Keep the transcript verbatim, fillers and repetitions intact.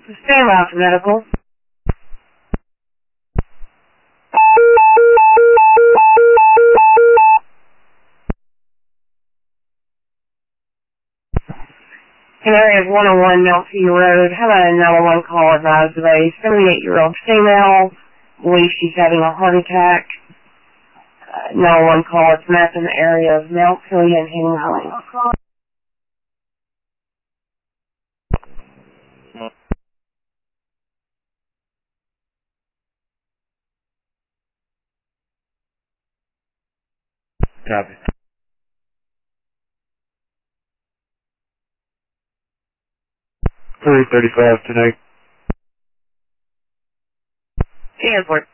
Stand by for medical. Canary is one oh one Melfi Road. Have a nine one one call advised of a seventy-eight-year-old female. Believes she's having a heart attack. Uh, nine one one call is mapped in the area of Melfi and Henry Lane. Copy. three thirty-five tonight. Airport.